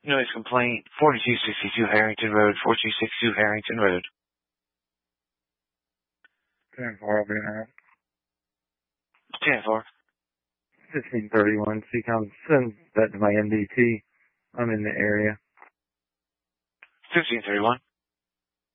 Noise complaint, 4262 Harrington Road, 4262 Harrington Road. 10-4, I'll be in 10-4. 1531, CCOM, send that to my MDT. I'm in the area. 1531.